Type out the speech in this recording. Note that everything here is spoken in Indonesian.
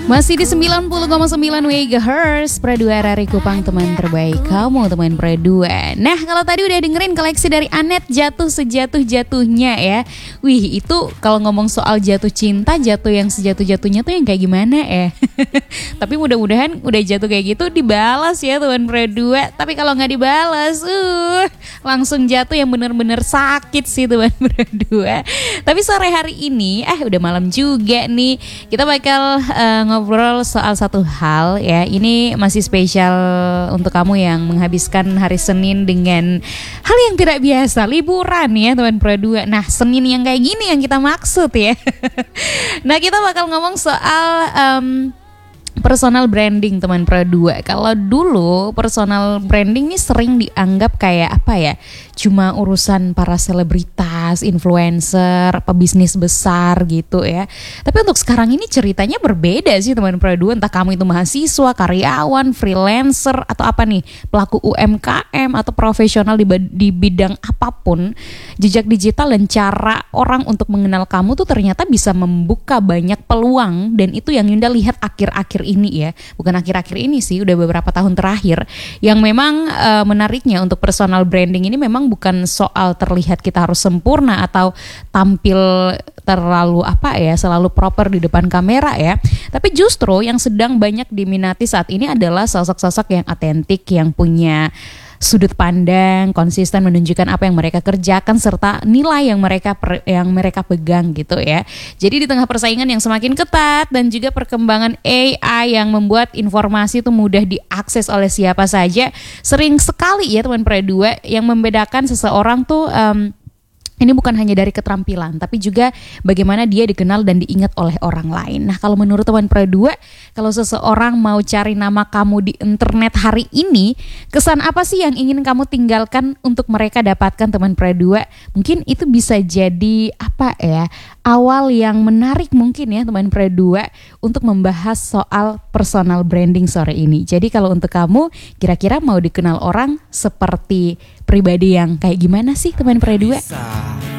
Masih di 90,9 MHz Pradua RRI Kupang, teman terbaik kamu, teman Pradua. Nah, kalau tadi udah dengerin koleksi dari Anet, Jatuh Sejatuh-Jatuhnya ya. Wih, itu kalau ngomong soal jatuh cinta, jatuh yang sejatuh-jatuhnya tuh yang kayak gimana ya. Tapi mudah-mudahan udah jatuh kayak gitu dibalas ya, teman Pradua. Tapi kalau nggak dibalas, langsung jatuh yang bener-bener sakit sih, teman Pradua. Tapi sore hari ini, udah malam juga nih, kita bakal ngobrol soal satu hal ya. Ini masih spesial untuk kamu yang menghabiskan hari Senin dengan hal yang tidak biasa, liburan ya, teman Pradua. Nah, Senin yang kayak gini yang kita maksud ya. Nah, kita bakal ngomong soal personal branding, teman Pradua. Kalau dulu personal branding ini sering dianggap kayak apa ya, cuma urusan para selebritas, influencer, pebisnis besar gitu ya. Tapi untuk sekarang ini ceritanya berbeda sih, teman Pradua. Entah kamu itu mahasiswa, karyawan, freelancer, atau apa nih, pelaku UMKM atau profesional di bidang apapun, jejak digital dan cara orang untuk mengenal kamu tuh ternyata bisa membuka banyak peluang. Dan itu yang Yunda lihat akhir-akhir ini ya, bukan akhir-akhir ini sih, udah beberapa tahun terakhir. Yang memang menariknya untuk personal branding ini memang bukan soal terlihat kita harus sempurna atau tampil terlalu selalu proper di depan kamera ya. Tapi justru yang sedang banyak diminati saat ini adalah sosok-sosok yang otentik, yang punya sudut pandang, konsisten menunjukkan apa yang mereka kerjakan serta nilai yang mereka pegang gitu ya. Jadi di tengah persaingan yang semakin ketat dan juga perkembangan AI yang membuat informasi itu mudah diakses oleh siapa saja, sering sekali ya, teman Pradua, yang membedakan seseorang tuh ini bukan hanya dari keterampilan, tapi juga bagaimana dia dikenal dan diingat oleh orang lain. Nah, kalau menurut teman Pradua, kalau seseorang mau cari nama kamu di internet hari ini, kesan apa sih yang ingin kamu tinggalkan untuk mereka dapatkan, teman Pradua? Mungkin itu bisa jadi awal yang menarik mungkin ya, teman Pradua, untuk membahas soal personal branding sore ini. Jadi kalau untuk kamu, kira-kira mau dikenal orang seperti pribadi yang kayak gimana sih, teman Pradua?